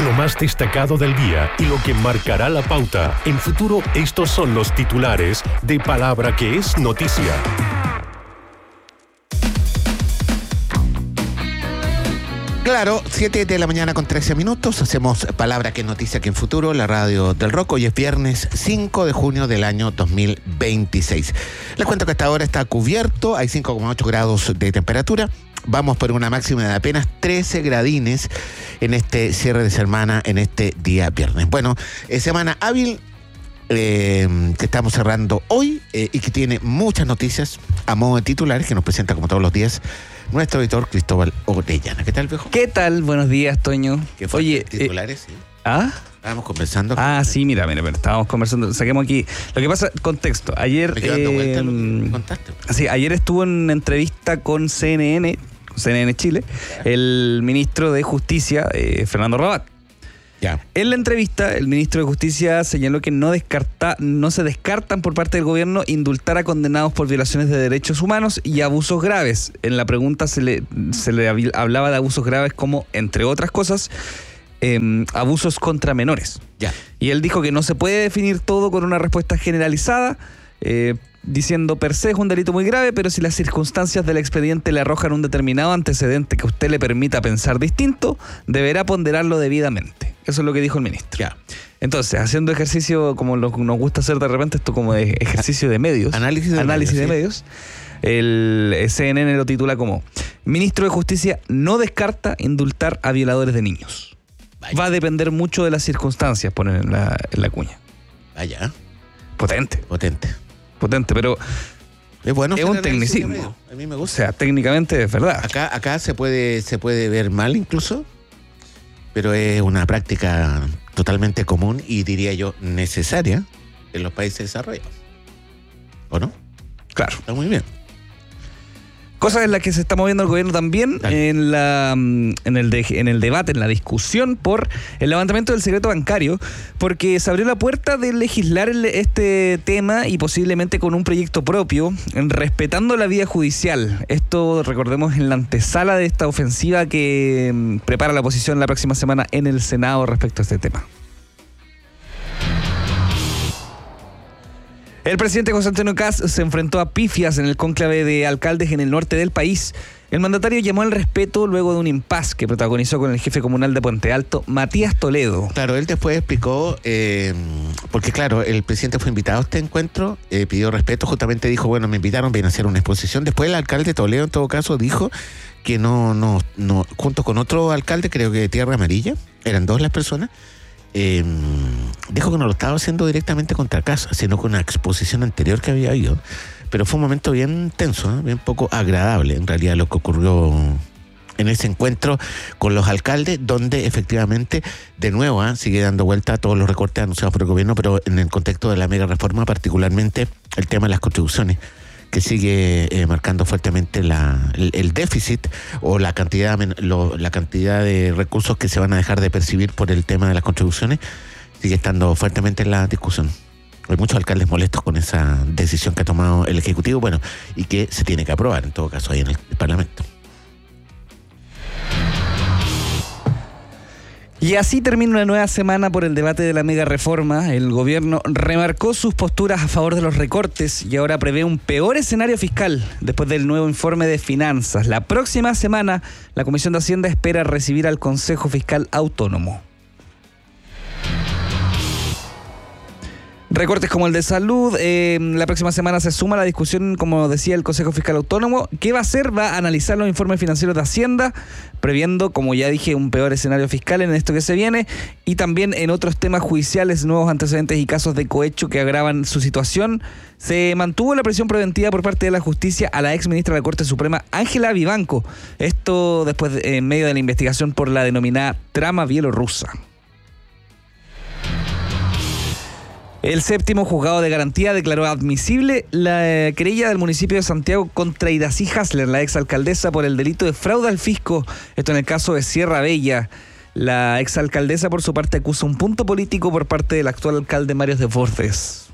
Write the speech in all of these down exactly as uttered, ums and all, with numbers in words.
Lo más destacado del día y lo que marcará la pauta. En Futuro, estos son los titulares de Palabra que es noticia. Claro, siete de la mañana con trece minutos. Hacemos Palabra que es noticia aquí en Futuro, la radio del rock. Hoy es viernes cinco de junio del año dos mil veintiséis. Les cuento que hasta ahora está cubierto, hay cinco coma ocho grados de temperatura. Vamos por una máxima de apenas trece gradines en este cierre de semana, en este día viernes. Bueno, eh, semana hábil eh, que estamos cerrando hoy eh, y que tiene muchas noticias a modo de titulares que nos presenta como todos los días nuestro editor Cristóbal Orellana. ¿Qué tal, viejo? ¿Qué tal? Buenos días, Toño. ¿Qué fue? Oye, titulares, eh, sí. ¿Ah? Estábamos conversando. Ah, sí, mira, mira, mira, estábamos conversando. Saquemos aquí. Lo que pasa, contexto. Ayer. Me quedo dando eh, vuelta lo que contaste. Sí, ayer estuvo en una entrevista con C N N, C N N Chile, el ministro de Justicia, eh, Fernando Rabat. Ya. En la entrevista, el ministro de Justicia señaló que no descarta, no se descartan por parte del gobierno indultar a condenados por violaciones de derechos humanos y abusos graves. En la pregunta se le, se le hablaba de abusos graves como, entre otras cosas, eh, abusos contra menores. Ya. Y él dijo que no se puede definir todo con una respuesta generalizada, eh, diciendo per se es un delito muy grave, pero si las circunstancias del expediente le arrojan un determinado antecedente que a usted le permita pensar distinto, deberá ponderarlo debidamente. Eso es lo que dijo el ministro. Ya. Entonces, haciendo ejercicio como lo, nos gusta hacer de repente, esto como de ejercicio de medios, análisis de análisis medios, de sí. medios, el C N N lo titula como: Ministro de Justicia no descarta indultar a violadores de niños. Vaya. Va a depender mucho de las circunstancias, ponen en la, en la cuña. Vaya. Potente. Potente. Potente, pero es, bueno es un tecnicismo. A mí me gusta. O sea, técnicamente es verdad. Acá, acá se puede, se puede ver mal incluso, pero es una práctica totalmente común y diría yo necesaria en los países desarrollados. ¿O no? Claro. Está muy bien. Cosas en las que se está moviendo el gobierno también en, la, en, el de, en el debate, en la discusión por el levantamiento del secreto bancario, porque se abrió la puerta de legislar el, este tema y posiblemente con un proyecto propio, respetando la vía judicial. Esto, recordemos, en la antesala de esta ofensiva que um, prepara la oposición la próxima semana en el Senado respecto a este tema. El presidente José Antonio Kast se enfrentó a pifias en el cónclave de alcaldes en el norte del país. El mandatario llamó al respeto luego de un impas que protagonizó con el jefe comunal de Puente Alto, Matías Toledo. Claro, él después explicó, eh, porque claro, el presidente fue invitado a este encuentro, eh, pidió respeto, justamente dijo, bueno, me invitaron, vienen a hacer una exposición. Después el alcalde Toledo, en todo caso, dijo que no, no, no, junto con otro alcalde, creo que de Tierra Amarilla, eran dos las personas, Eh, dijo que no lo estaba haciendo directamente contra Kast, sino con una exposición anterior que había habido. Pero fue un momento bien tenso, ¿eh? Bien poco agradable, en realidad, lo que ocurrió en ese encuentro con los alcaldes, donde efectivamente, de nuevo, ¿eh? sigue dando vuelta a todos los recortes anunciados por el gobierno, pero en el contexto de la mega reforma, particularmente el tema de las contribuciones, que sigue eh, marcando fuertemente la, el, el déficit o la cantidad, lo, la cantidad de recursos que se van a dejar de percibir por el tema de las contribuciones, sigue estando fuertemente en la discusión. Hay muchos alcaldes molestos con esa decisión que ha tomado el Ejecutivo, bueno, y que se tiene que aprobar en todo caso ahí en el Parlamento. Y así termina una nueva semana por el debate de la mega reforma. El gobierno remarcó sus posturas a favor de los recortes y ahora prevé un peor escenario fiscal después del nuevo informe de finanzas. La próxima semana, la Comisión de Hacienda espera recibir al Consejo Fiscal Autónomo. Recortes como el de salud, eh, la próxima semana se suma a la discusión, como decía el Consejo Fiscal Autónomo. ¿Qué va a hacer? Va a analizar los informes financieros de Hacienda, previendo, como ya dije, un peor escenario fiscal en esto que se viene, y también en otros temas judiciales, nuevos antecedentes y casos de cohecho que agravan su situación. Se mantuvo la presión preventiva por parte de la justicia a la ex ministra de la Corte Suprema, Ángela Vivanco. Esto después, de, en medio de la investigación por la denominada trama bielorrusa. El séptimo juzgado de garantía declaró admisible la querella del municipio de Santiago contra Iracy Hasler, la exalcaldesa, por el delito de fraude al fisco. Esto en el caso de Sierra Bella. La exalcaldesa, por su parte, acusa un punto político por parte del actual alcalde Mario Desbordes.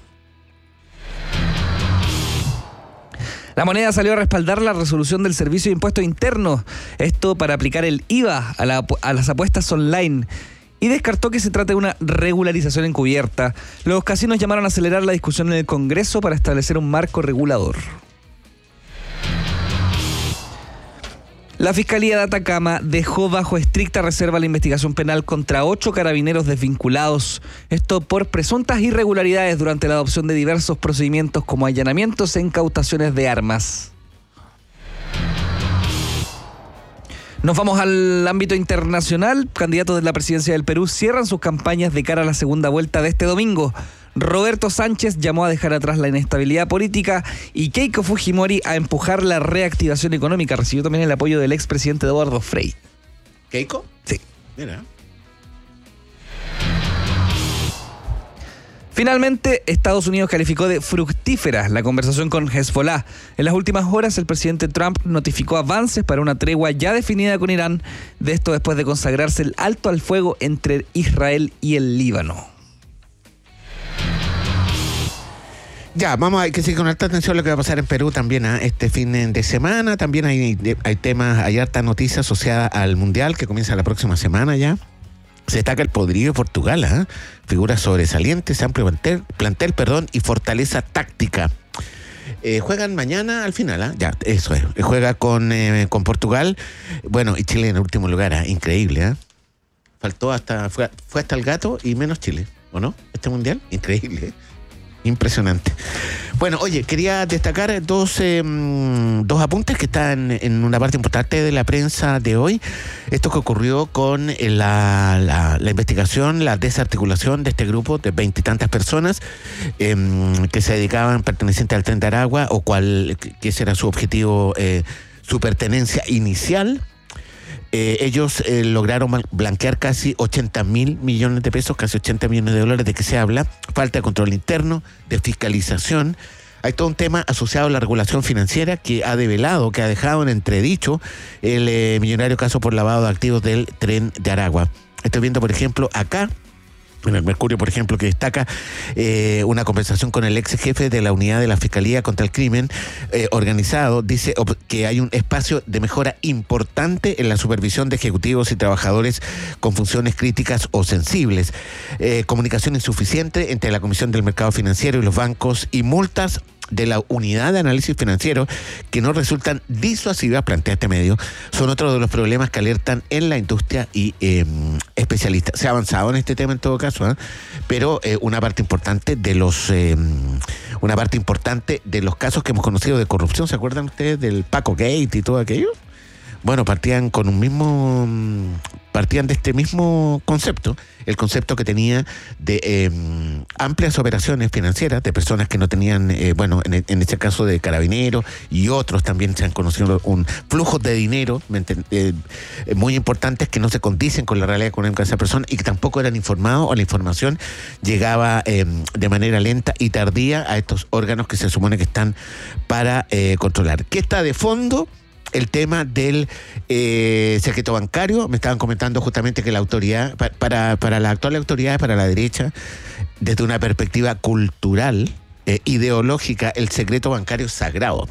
La Moneda salió a respaldar la resolución del Servicio de Impuestos Internos. Esto para aplicar el I V A a, la, a las apuestas online. y descartó que se trate de una regularización encubierta. Los casinos llamaron a acelerar la discusión en el Congreso para establecer un marco regulador. La Fiscalía de Atacama dejó bajo estricta reserva la investigación penal contra ocho carabineros desvinculados. Esto por presuntas irregularidades durante la adopción de diversos procedimientos como allanamientos e incautaciones de armas. Nos vamos al ámbito internacional. Candidatos de la presidencia del Perú cierran sus campañas de cara a la segunda vuelta de este domingo. Roberto Sánchez llamó a dejar atrás la inestabilidad política y Keiko Fujimori a empujar la reactivación económica. Recibió también el apoyo del expresidente Eduardo Frei. ¿Keiko? Sí. Mira. Finalmente, Estados Unidos calificó de fructífera la conversación con Hezbollah. En las últimas horas, el presidente Trump notificó avances para una tregua ya definida con Irán, de esto después de consagrarse el alto al fuego entre Israel y el Líbano. Ya, vamos, hay que seguir con alta atención lo que va a pasar en Perú también ¿eh? este fin de semana. También hay, hay temas, hay harta noticia asociada al Mundial que comienza la próxima semana ya. Se destaca el poderío de Portugal, ¿eh? Figuras sobresalientes, amplio plantel, plantel perdón, y fortaleza táctica. Eh, juegan mañana al final, ¿eh? Ya, eso es. Juega con, eh, con Portugal. Bueno, y Chile en el último lugar, ¿eh? Increíble, ¿eh? Faltó hasta, fue, fue hasta el gato y menos Chile, ¿o no? Este Mundial, increíble, ¿eh? Impresionante. Bueno, oye, quería destacar dos, eh, dos apuntes que están en una parte importante de la prensa de hoy. Esto que ocurrió con la, la, la investigación, la desarticulación de este grupo de veintitantas personas eh, que se dedicaban pertenecientes al Tren de Aragua, o cual que ese era su objetivo, eh, su pertenencia inicial. Eh, ellos eh, lograron blanquear casi ochenta mil millones de pesos, casi ochenta millones de dólares. ¿De qué se habla? Falta de control interno, de fiscalización. Hay todo un tema asociado a la regulación financiera que ha develado, que ha dejado en entredicho el eh, millonario caso por lavado de activos del Tren de Aragua. Estoy viendo, por ejemplo, acá, en el Mercurio, por ejemplo, que destaca eh, una conversación con el ex jefe de la unidad de la Fiscalía contra el Crimen eh, Organizado. Dice ob- que hay un espacio de mejora importante en la supervisión de ejecutivos y trabajadores con funciones críticas o sensibles. Eh, comunicación insuficiente entre la Comisión del Mercado Financiero y los bancos, y multas de la unidad de análisis financiero que no resultan disuasivas, plantea este medio, son otro de los problemas que alertan en la industria y eh, especialistas. Se ha avanzado en este tema en todo caso, ¿eh? pero eh, una parte importante de los eh, una parte importante de los casos que hemos conocido de corrupción, ¿se acuerdan ustedes del Paco Gate y todo aquello? Bueno, partían con un mismo, partían de este mismo concepto, el concepto que tenía de eh, amplias operaciones financieras de personas que no tenían, eh, bueno, en, en este caso de carabineros y otros también se han conocido un flujo de dinero eh, muy importantes que no se condicen con la realidad económica de esa persona y que tampoco eran informados, o la información llegaba eh, de manera lenta y tardía a estos órganos que se supone que están para eh, controlar. ¿Qué está de fondo? El tema del eh, secreto bancario. Me estaban comentando justamente que la autoridad, pa, para, para la actual autoridad, para la derecha, desde una perspectiva cultural, eh, ideológica, el secreto bancario es sagrado.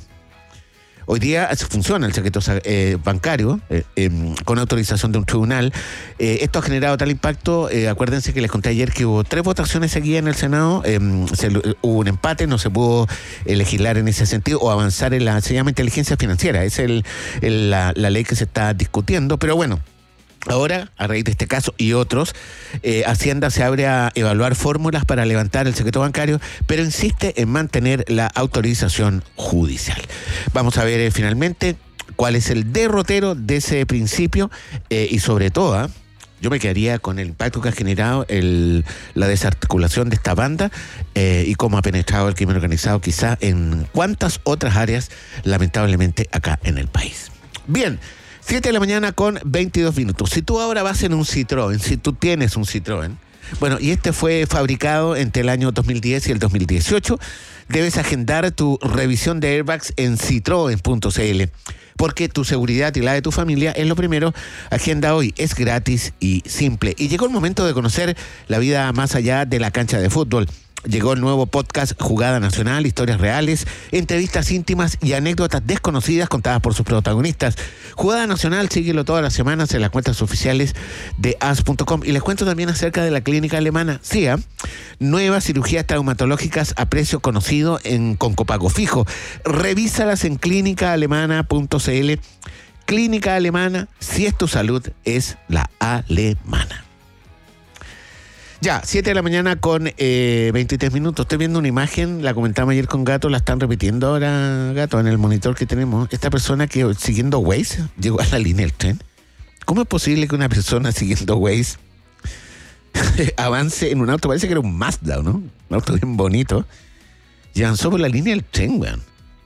Hoy día funciona el secreto eh, bancario eh, eh, con autorización de un tribunal. Eh, esto ha generado tal impacto. Eh, acuérdense que les conté ayer que hubo tres votaciones seguidas en el Senado. Eh, se, hubo un empate, no se pudo eh, legislar en ese sentido o avanzar en la, se llama inteligencia financiera. Es el, el, la, la ley que se está discutiendo. Pero bueno, ahora, a raíz de este caso y otros, eh, Hacienda se abre a evaluar fórmulas para levantar el secreto bancario, pero insiste en mantener la autorización judicial. Vamos a ver eh, finalmente cuál es el derrotero de ese principio eh, y sobre todo, ¿eh? yo me quedaría con el impacto que ha generado el, la desarticulación de esta banda eh, y cómo ha penetrado el crimen organizado quizá en cuántas otras áreas, lamentablemente, acá en el país. Bien. siete de la mañana con veintidós minutos. Si tú ahora vas en un Citroën, si tú tienes un Citroën, bueno, y este fue fabricado entre el año dos mil diez y el dos mil dieciocho, debes agendar tu revisión de airbags en citroen punto c l, porque tu seguridad y la de tu familia es lo primero. Agenda hoy, es gratis y simple. Y llegó el momento de conocer la vida más allá de la cancha de fútbol. llegó el nuevo podcast Jugada Nacional, historias reales, entrevistas íntimas y anécdotas desconocidas contadas por sus protagonistas. Jugada Nacional, síguelo todas las semanas en las cuentas oficiales de as punto com. Y les cuento también acerca de la clínica alemana C I A, nuevas cirugías traumatológicas a precio conocido en, con copago fijo. Revísalas en clínica alemana punto c l. Clínica Alemana, si es tu salud, es la alemana. Ya, siete de la mañana con eh, veintitrés minutos. Estoy viendo una imagen, la comentamos ayer con Gato, la están repitiendo ahora, Gato, en el monitor que tenemos. Esta persona que siguiendo Waze llegó a la línea del tren. ¿Cómo es posible que una persona siguiendo Waze avance en un auto? Parece que era un Mazda, ¿no? Un auto bien bonito. Y avanzó por la línea del tren, weón.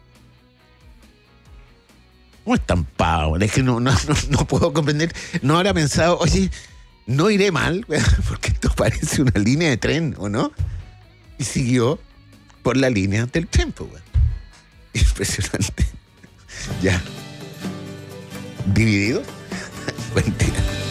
¿Cómo estampado? Es que no, no, no, no puedo comprender. No habrá pensado, oye, no iré mal, porque esto parece una línea de tren, ¿o no? Y siguió por la línea del tren, pues, güey. Impresionante. Ya. ¿Dividido? Buen día.